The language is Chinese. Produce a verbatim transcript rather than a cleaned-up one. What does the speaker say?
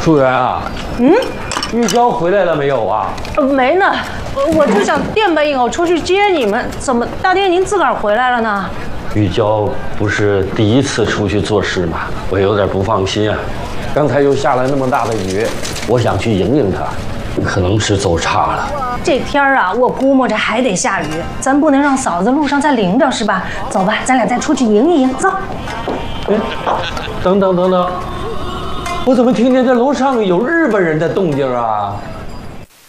楚媛啊， 嗯， 玉娇回来了没有啊？ 呃，没呢，我我就想电白应偶出去接你们，怎么大爹您自个儿回来了呢？ 玉娇不是第一次出去做事吗？我有点不放心啊。刚才又下了那么大的雨，我想去迎迎她，可能是走岔了。 这天儿啊，我估摸着还得下雨，咱不能让嫂子路上再淋着，是吧？走吧，咱俩再出去迎一迎，走。 哎，等等等等，我怎么听见这楼上有日本人的动静啊？